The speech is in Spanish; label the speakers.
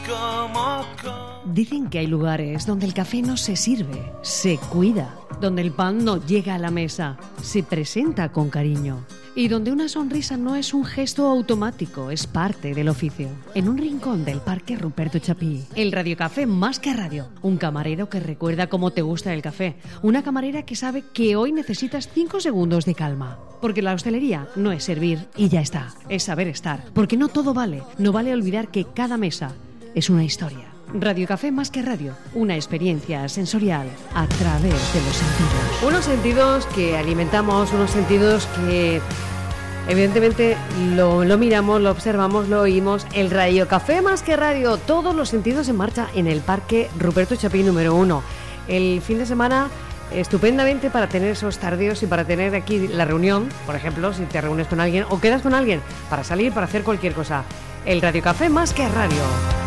Speaker 1: Dicen que hay lugares donde el café no se sirve, se cuida, donde el pan no llega a la mesa, se presenta con cariño y donde una sonrisa no es un gesto automático, es parte del oficio. En un rincón del Parque Ruperto Chapí, el Radiocafé Más que Radio, un camarero que recuerda cómo te gusta el café, una camarera que sabe que hoy necesitas 5 segundos de calma. Porque la hostelería no es servir y ya está, es saber estar. Porque no todo vale, no vale olvidar que cada mesa es una historia. Radiocafé Más que Radio, una experiencia sensorial a través de los sentidos. Unos sentidos que alimentamos, unos sentidos que evidentemente lo miramos, lo observamos, lo oímos. El Radiocafé Más que Radio, todos los sentidos en marcha en el Parque Ruperto Chapí número 1. El fin de semana estupendamente para tener esos tardeos y para tener aquí la reunión, por ejemplo, si te reúnes con alguien o quedas con alguien para salir, para hacer cualquier cosa. El Radiocafé Más que Radio.